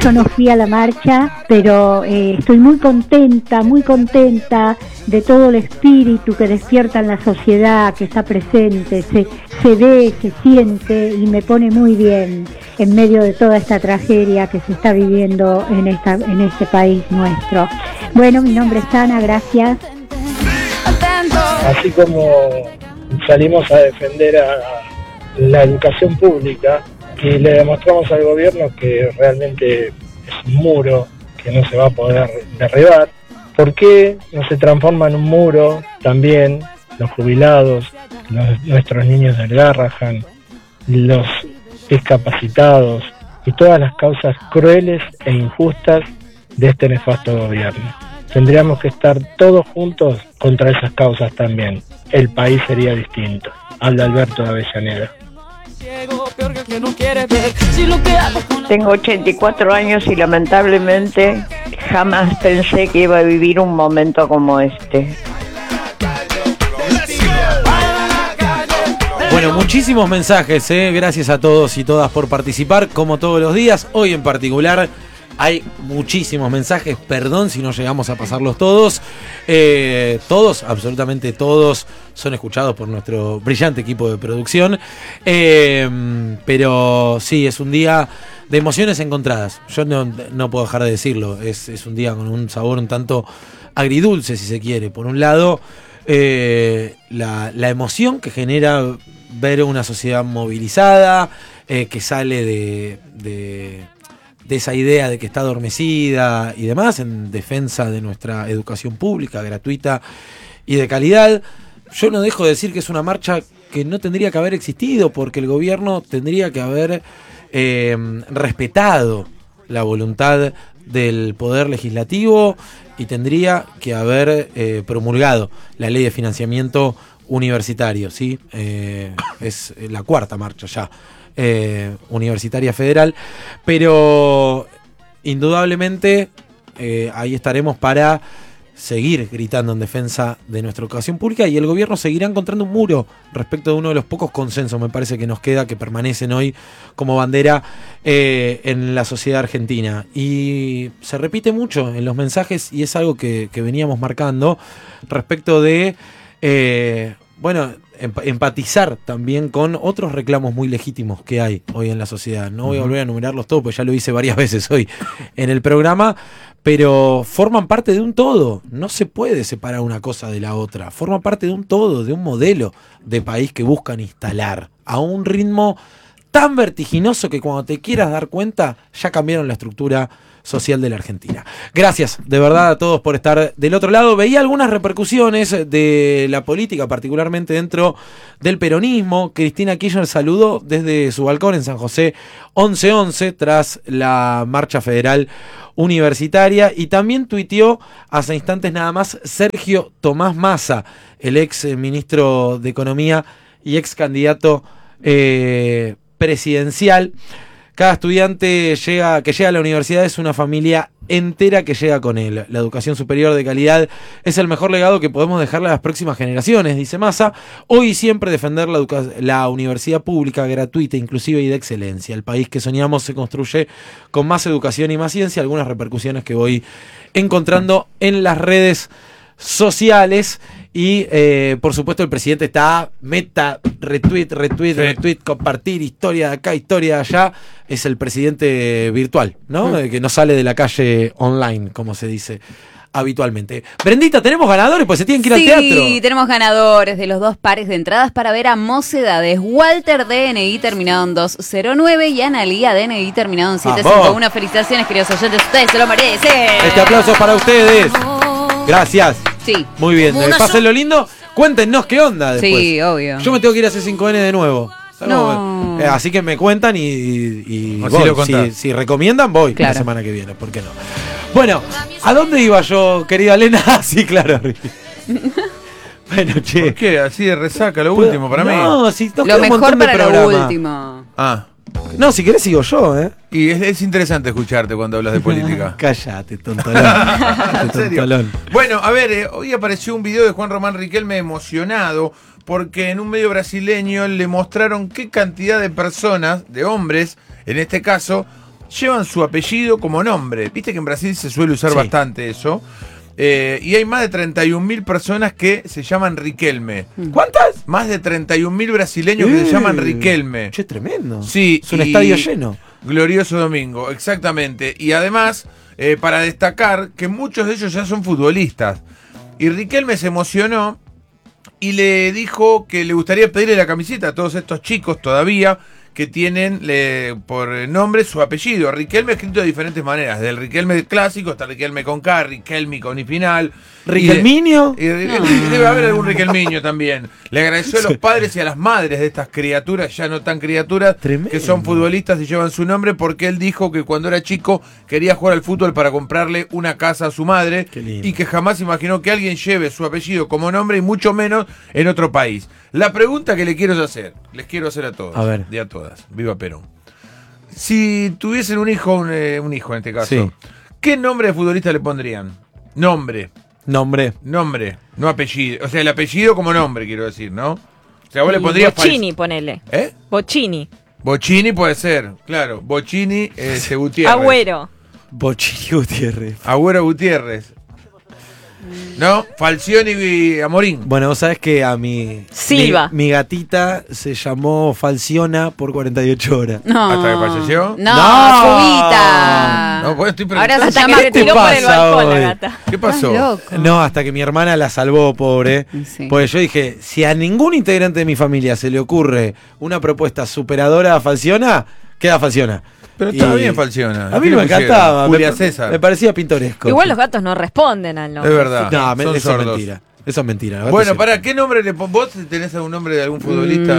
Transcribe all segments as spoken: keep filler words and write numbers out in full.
Yo no fui a la marcha, pero eh, estoy muy contenta, muy contenta de todo el espíritu que despierta en la sociedad, que está presente, se, se ve, se siente y me pone muy bien en medio de toda esta tragedia que se está viviendo en, esta, en este país nuestro. Bueno, mi nombre es Ana, gracias. Así como salimos a defender a la educación pública y le demostramos al gobierno que realmente es un muro que no se va a poder derribar, ¿por qué no se transforma en un muro también los jubilados, los, nuestros niños del Garrahan, los discapacitados y todas las causas crueles e injustas de este nefasto gobierno? Tendríamos que estar todos juntos contra esas causas también. El país sería distinto. Habla Alberto de Avellaneda. Tengo ochenta y cuatro años y lamentablemente jamás pensé que iba a vivir un momento como este. Bueno, muchísimos mensajes, ¿eh? Gracias a todos y todas por participar, como todos los días. Hoy en particular hay muchísimos mensajes, perdón si no llegamos a pasarlos todos. Eh, todos, absolutamente todos, son escuchados por nuestro brillante equipo de producción. Eh, pero sí, es un día de emociones encontradas. Yo no, no puedo dejar de decirlo. Es, es un día con un sabor un tanto agridulce, si se quiere. Por un lado, eh, la, la emoción que genera ver una sociedad movilizada, eh, que sale de... de de esa idea de que está adormecida y demás, en defensa de nuestra educación pública, gratuita y de calidad. Yo no dejo de decir que es una marcha que no tendría que haber existido, porque el gobierno tendría que haber eh, respetado la voluntad del Poder Legislativo y tendría que haber eh, promulgado la ley de financiamiento universitario, ¿sí? Eh, es la cuarta marcha ya. Eh, universitaria federal, pero indudablemente eh, ahí estaremos para seguir gritando en defensa de nuestra educación pública, y el gobierno seguirá encontrando un muro respecto de uno de los pocos consensos, me parece, que nos queda, que permanecen hoy como bandera eh, en la sociedad argentina, y se repite mucho en los mensajes, y es algo que, que veníamos marcando respecto de eh, bueno, empatizar también con otros reclamos muy legítimos que hay hoy en la sociedad. No voy a volver a enumerarlos todos, porque ya lo hice varias veces hoy en el programa, pero forman parte de un todo. No se puede separar una cosa de la otra. Forman parte de un todo, de un modelo de país que buscan instalar a un ritmo tan vertiginoso que cuando te quieras dar cuenta ya cambiaron la estructura social de la Argentina. Gracias de verdad a todos por estar del otro lado. Veía algunas repercusiones de la política, particularmente dentro del peronismo. Cristina Kirchner saludó desde su balcón en San José once once tras la marcha federal universitaria, y también tuiteó hace instantes nada más Sergio Tomás Massa, el ex ministro de Economía y ex candidato eh, presidencial. Cada estudiante llega, que llega a la universidad es una familia entera que llega con él. La educación superior de calidad es el mejor legado que podemos dejarle a las próximas generaciones, dice Massa. Hoy y siempre defender la, educa- la universidad pública, gratuita, inclusiva y de excelencia. El país que soñamos se construye con más educación y más ciencia. Algunas repercusiones que voy encontrando en las redes sociales. Y eh, por supuesto el presidente está meta, retweet, retweet, sí. retweet, compartir, historia de acá, historia de allá. Es el presidente virtual, ¿no? Mm. Que no sale de la calle online, como se dice habitualmente. Brendita, ¿tenemos ganadores? Pues se tienen que ir sí, al teatro. Sí, tenemos ganadores de los dos pares de entradas para ver a Mocedades. Walter, D N I terminado en dos cero nueve, y Analía, D N I terminado en siete cinco uno. Felicitaciones, queridos oyentes, ustedes se lo merecen. Este aplauso es para ustedes. Gracias. Sí. Muy bien, eh, pásenlo lindo. Cuéntenos qué onda después. Sí, obvio. Yo me tengo que ir a C cinco N de nuevo. No. Eh, así que me cuentan y, y, y Así voy. lo Si, si recomiendan, voy claro. la semana que viene. ¿Por qué no? Bueno, ¿a dónde iba yo, querida Elena? Sí, claro. Bueno, che. ¿Por qué? Así de resaca, lo último para no, mí. No, si lo mejor para lo último. Ah. No, si querés sigo yo, ¿eh? Y es, es interesante escucharte cuando hablas de política. Cállate, tontolón. ¿En serio? Tontolón. Bueno, a ver, eh, hoy apareció un video de Juan Román Riquelme emocionado porque en un medio brasileño le mostraron qué cantidad de personas, de hombres, en este caso, llevan su apellido como nombre. Viste que en Brasil se suele usar Sí. bastante eso. Eh, y hay más de treinta y un mil personas que se llaman Riquelme. ¿Cuántas? Más de treinta y un mil brasileños que Eh, se llaman Riquelme. Che, tremendo. Sí, Es un y- estadio lleno. Glorioso domingo, exactamente. Y además, eh, para destacar que muchos de ellos ya son futbolistas. Y Riquelme se emocionó y le dijo que le gustaría pedirle la camiseta a todos estos chicos todavía que tienen le, por nombre su apellido. Riquelme escrito de diferentes maneras. Del Riquelme clásico hasta Riquelme con K, Riquelme con I final. ¿Riquelminho? Y de- y de- y debe haber algún Riquelmiño también. Le agradeció a los padres y a las madres de estas criaturas, ya no tan criaturas, Tremendo. que son futbolistas y llevan su nombre, porque él dijo que cuando era chico quería jugar al fútbol para comprarle una casa a su madre. Qué lindo. Y que jamás imaginó que alguien lleve su apellido como nombre y mucho menos en otro país. La pregunta que le quiero hacer, les quiero hacer a todos A ver. y a todas, viva Perón. Si tuviesen un hijo, un, eh, un hijo en este caso, Sí. ¿qué nombre de futbolista le pondrían? Nombre. Nombre. Nombre, no apellido. O sea, el apellido como nombre, quiero decir, ¿no? O sea, vos le pondrías... Bochini, ponele. fal- ¿Eh? Bochini. Bochini puede ser, claro. Bochini, este, Gutiérrez. Agüero. Bochini Gutiérrez. Agüero Gutiérrez. ¿No? Falcioni y Amorín. Bueno, vos sabés que a mi, Silva. mi. Mi gatita se llamó Falciona por cuarenta y ocho horas. No. ¿Hasta que falleció? No, No. Fubita. No, pues estoy Ahora preguntando. se Hasta llama que se ¿qué tiró te por el pasa balcón hoy? la gata. ¿Qué Estás pasó? loco. No, hasta que mi hermana la salvó, pobre. Sí. Pues yo dije, si a ningún integrante de mi familia se le ocurre una propuesta superadora a Falciona, queda Falciona. Pero está Y bien Falciona. A mí ¿Qué no le me pusieron? encantaba. Julia me, César. me parecía pintoresco. Igual los gatos no responden al nombre. Es verdad. No, me- Son eso sordos. es mentira. Eso es mentira. Los gatos Bueno, sí. ¿para qué nombre le pon- vos tenés algún nombre de algún futbolista?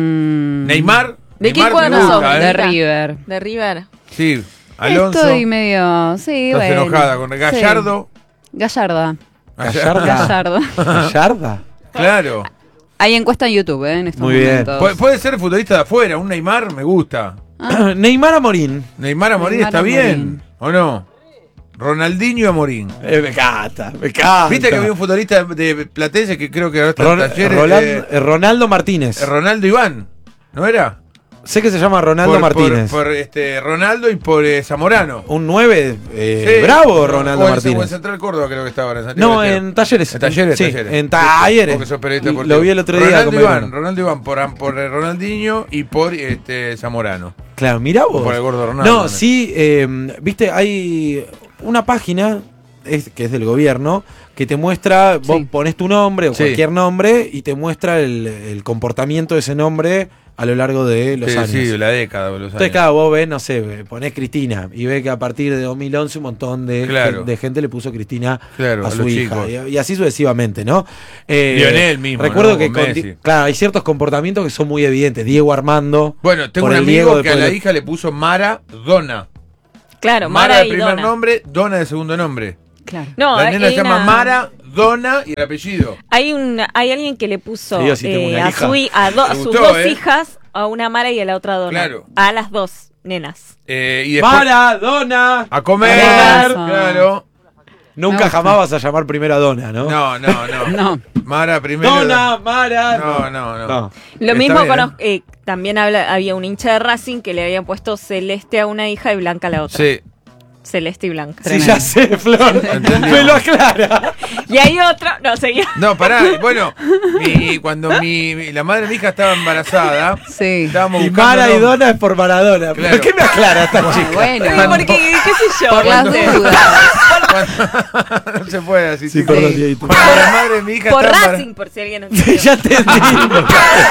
Mm. Neymar. ¿De qué Neymar cuadro me sos? gusta, De ¿eh? River. De River. Sí. Alonso. Estoy medio. Sí, Estás bueno. enojada con Gallardo. Sí. Gallarda. Gallarda. Gallardo. Gallarda. Claro. Hay encuesta en YouTube, ¿eh? En estos Muy bien. momentos. Pu- puede ser futbolista de afuera. Un Neymar me gusta. Neymar Amorín. Neymar Amorín Neymar está Amorín. bien. ¿O no? Ronaldinho Amorín. Eh, me encanta, me encanta. Viste que había un futbolista de Platense que creo que ahora está en Ron- Talleres, Roland- eh, eh, Ronaldo Martínez. eh, Ronaldo Iván. ¿No era? Sé que se llama Ronaldo por, Martínez. Por, por, este, Ronaldo y por eh, Zamorano. Un nueve eh, Sí. bravo Ronaldo O en- O en Martínez. Central Córdoba creo que estaba ahora, en Santiago No, del Estero. en Talleres. En Talleres, Sí, Talleres. en Talleres. Porque sos periodista Lo deportivo. vi el otro día Ronaldo con Iván, Belgrano. Ronaldo Iván por, por eh, Ronaldinho y por este, Zamorano. Claro, mirá vos. Por el gordo Ronaldo, No, ¿no? sí, eh, viste, hay una página es, que es del gobierno que te muestra, vos Sí. pones tu nombre o Sí. cualquier nombre y te muestra el, el comportamiento de ese nombre a lo largo de los Sí, años. sí, la década. Los Entonces, años. claro, vos ves, no sé, ponés Cristina y ves que a partir de dos mil once un montón de, Claro. gen- de gente le puso Cristina Claro, a a su los hija. chicos. Y, y así sucesivamente, ¿no? Eh, Lionel mismo, Recuerdo ¿no? que, Con conti- Messi. claro, hay ciertos comportamientos que son muy evidentes. Diego Armando. Bueno, tengo por un el Diego amigo que a después la de- hija le puso Mara Dona. Claro, Mara, Mara, de y primer Dona. nombre, Dona de segundo nombre. Claro. No, la nena hay se llama una- Mara, Dona y el apellido. Hay un, hay alguien que le puso Sí, yo sí tengo eh, una a, hija. su hi- a, do- a Me sus gustó, dos ¿eh? hijas, a una Mara y a la otra Dona. Claro. A las dos nenas. Eh, y después Maradona. a comer. Eso. Claro. Me Nunca gusta. jamás vas a llamar primero a Dona, ¿no? No, no, no. No. Mara primero. Dona, Mara. No, no, no. No. Lo Está mismo bien, con ¿eh? eh, también habla, había un hincha de Racing que le habían puesto Celeste a una hija y Blanca a la otra. Sí. Celeste y Blanca. Sí, ya sé, Flor. Entendió. Me lo aclara. Y hay otro, no, seguía. No, pará, bueno, mi- cuando mi, mi- la madre de mi hija estaba embarazada, Sí. estábamos Y buscando. Mara y nom- Dona es por Maradona. Claro. ¿Por qué me aclara esta chica? Bueno. Sí, porque, qué sé yo. Por las cuando- dudas. no se puede así. Sí, sí. perdón, Sí. Dieguito. Cuando la madre de mi hija Por estaba embara- Racing, por si alguien no entendió. Ya te entendí.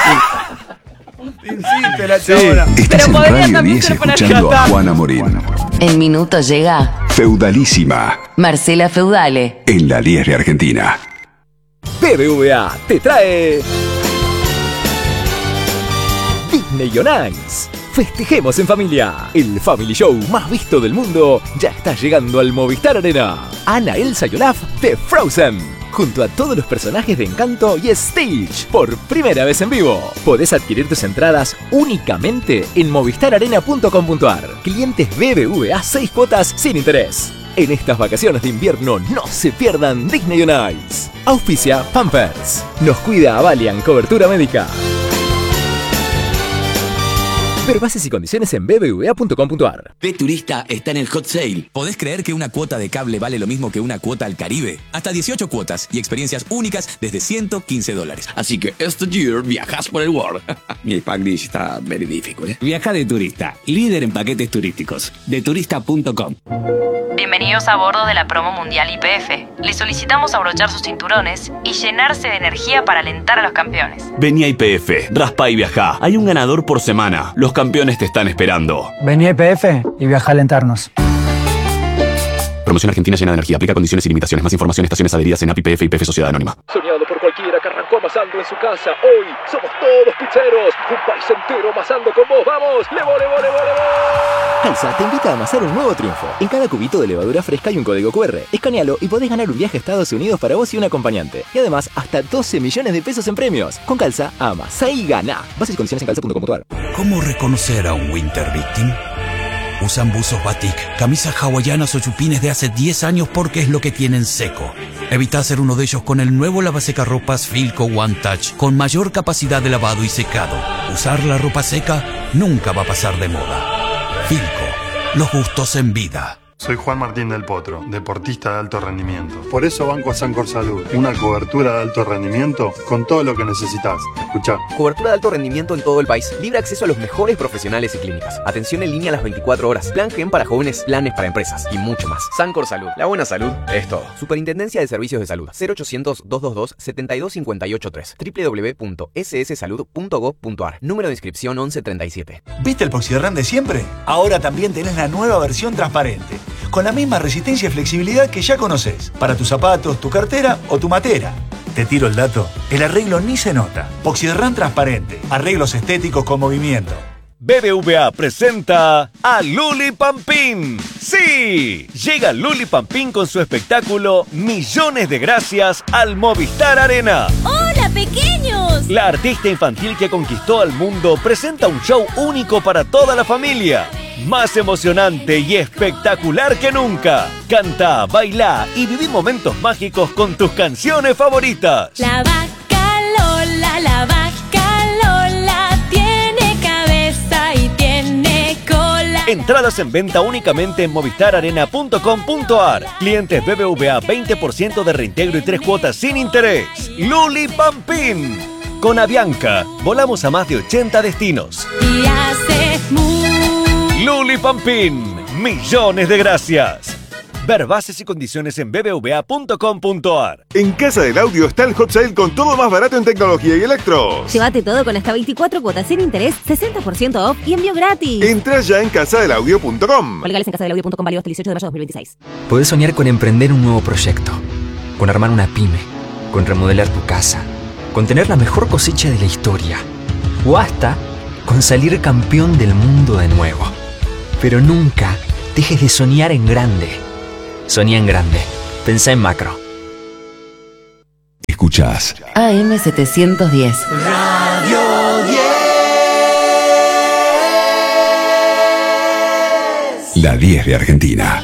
Insiste la chabona. Estás Pero en podría Radio también diez ser para escuchando a allá. Juana Morín. En minutos llega Feudalísima. Marcela Feudale. En la diez de Argentina. B B V A te trae Disney on Ice. Festejemos en familia. El Family Show más visto del mundo ya está llegando al Movistar Arena. Ana, Elsa y Olaf de Frozen, junto a todos los personajes de Encanto y Stitch, por primera vez en vivo. Podés adquirir tus entradas únicamente en movistar arena punto com punto ar. Clientes B B V A seis cuotas sin interés. En estas vacaciones de invierno no se pierdan Disney on Ice. Auspicia Pampers. Nos cuida Avalian Cobertura Médica. Ver bases y condiciones en b b v a punto com punto a r. P Turista está en el hot sale. ¿Podés creer que una cuota de cable vale lo mismo que una cuota al Caribe? Hasta dieciocho cuotas y experiencias únicas desde ciento quince dólares. Así que este year viajas por el world. Mi Spanglish está very difficult, ¿eh? Viaja de turista, líder en paquetes turísticos. de turista punto com. Bienvenidos a bordo de la promo mundial Y P F. Les solicitamos abrochar sus cinturones y llenarse de energía para alentar a los campeones. Vení a Y P F, raspa y viajá. Hay un ganador por semana. Los campeones te están esperando. Vení a Y P F y viaja a alentarnos. Promoción Argentina llena de energía. Aplica condiciones y limitaciones. Más información, estaciones adheridas en A P I P F y P F Sociedad Anónima. Soñado por cualquiera que arrancó amasando en su casa. Hoy somos todos pizzeros. Un país entero amasando con vos. ¡Vamos! ¡Levo, levo, levo, levo! Calza te invita a amasar un nuevo triunfo. En cada cubito de levadura fresca hay un código cu erre. Escanealo y podés ganar un viaje a Estados Unidos para vos y un acompañante. Y además, hasta doce millones de pesos en premios. Con Calza, amasá y gana. Bases y condiciones en calza punto com punto a r. ¿Cómo reconocer a un Winter Victim? Usan buzos batik, camisas hawaianas o chupines de hace diez años porque es lo que tienen seco. Evita ser uno de ellos con el nuevo lavasecarropas Filco One Touch con mayor capacidad de lavado y secado. Usar la ropa seca nunca va a pasar de moda. Filco, los gustos en vida. Soy Juan Martín del Potro, deportista de alto rendimiento. Por eso banco a Sancor Salud, una cobertura de alto rendimiento con todo lo que necesitas. Escuchá. Cobertura de alto rendimiento en todo el país. Libre acceso a los mejores profesionales y clínicas. Atención en línea a las veinticuatro horas. Plan Gen para jóvenes, planes para empresas y mucho más. Sancor Salud. La buena salud es todo. Superintendencia de Servicios de Salud. cero ochocientos, doscientos veintidós, setenta y dos cincuenta y ocho tres. doble u doble u doble u punto s s salud punto gov punto a r. Número de inscripción once treinta y siete. ¿Viste el Poxyderran de siempre? Ahora también tenés la nueva versión transparente, con la misma resistencia y flexibilidad que ya conoces, para tus zapatos, tu cartera o tu matera. Te tiro el dato, el arreglo ni se nota. Poxyderran transparente, arreglos estéticos con movimiento. B B V A presenta a Luli Pampín. ¡Sí! Llega Luli Pampín con su espectáculo Millones de Gracias al Movistar Arena. ¡Hola, pequeños! La artista infantil que conquistó al mundo presenta un show único para toda la familia. Más emocionante y espectacular que nunca. Canta, baila y viví momentos mágicos con tus canciones favoritas. La vaca Lola, la vaca Lola tiene cabeza y tiene cola. Entradas en venta únicamente en movistar arena punto com punto a r. Clientes B B V A veinte por ciento de reintegro y tres cuotas sin interés. Luli Pampín. Con Avianca, volamos a más de ochenta destinos. Y hace mu Luli Pampín, millones de gracias. Ver bases y condiciones en b b v a punto com punto a r. En Casa del Audio está el hot sale con todo más barato en tecnología y electro. Llévate todo con hasta veinticuatro cuotas sin interés, sesenta por ciento off y envío gratis. Entra ya en casa del audio punto com. Legales en casa del audio punto com, válido hasta el dieciocho de mayo de dos mil veintiséis. Podés soñar con emprender un nuevo proyecto, con armar una pyme, con remodelar tu casa, con tener la mejor cosecha de la historia, o hasta con salir campeón del mundo de nuevo. Pero nunca dejes de soñar en grande. Soñá en grande. Pensá en macro. Escuchás A M setecientos diez. Radio diez. La diez de Argentina.